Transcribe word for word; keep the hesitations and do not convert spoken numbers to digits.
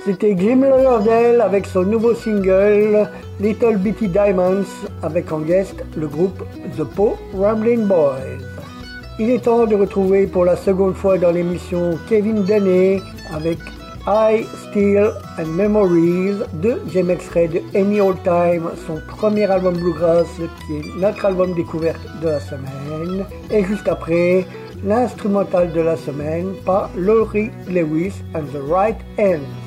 C'était Glim Lauderdale avec son nouveau single Little Bitty Diamonds avec en guest le groupe The Po Ramblin' Boys. Il est temps de retrouver pour la seconde fois dans l'émission Kevin Deney avec I, Still and Memories, deuxième extrait de Any Old Time, son premier album bluegrass qui est notre album découverte de la semaine. Et juste après, l'instrumental de la semaine par Laurie Lewis and the Right Hands.